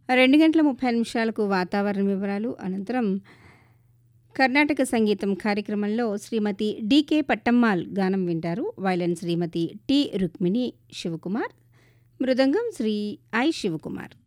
2:30 వాతావరణ వివరాలు, అనంతరం కర్ణాటక సంగీతం కార్యక్రమంలో శ్రీమతి డి.కే. పట్టమ్మాళ్ గానం వింటారు. Violin Shrimati T. Rukmini Shivakumar, mridangam Shri I. Shivakumar.